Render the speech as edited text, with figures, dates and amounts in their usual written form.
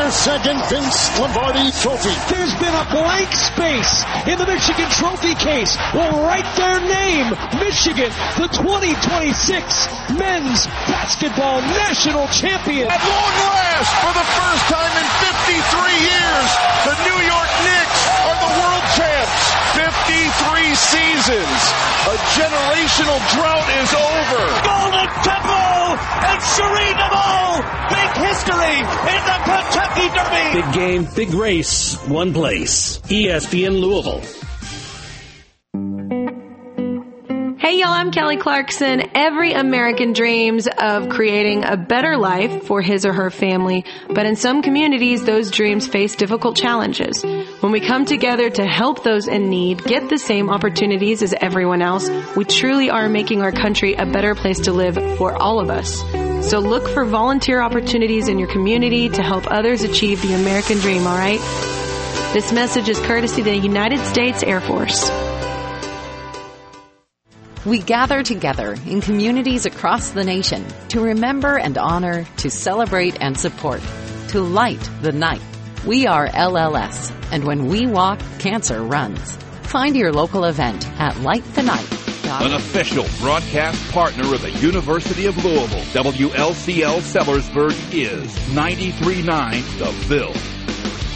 their second Vince Lombardi trophy. There's been a blank space in the Michigan trophy case. We'll write their name. Michigan, the 2026 men's basketball national champion. At long last, for the first time in 53 years, the New York Knicks are the world champs. 53 seasons. A generational drought is over. Golden Temple and Serena Ball make history in the Kentucky Derby. Big game, big race, one place. ESPN Louisville. Hey y'all, I'm Kelly Clarkson. Every American dreams of creating a better life for his or her family, but in some communities, those dreams face difficult challenges. When we come together to help those in need get the same opportunities as everyone else, we truly are making our country a better place to live for all of us. So look for volunteer opportunities in your community to help others achieve the American dream, all right? This message is courtesy of the United States Air Force. We gather together in communities across the nation to remember and honor, to celebrate and support, to light the night. We are LLS, and when we walk, cancer runs. Find your local event at lightthenight.org. An official broadcast partner of the University of Louisville, WLCL Sellersburg is 93.9 The Ville.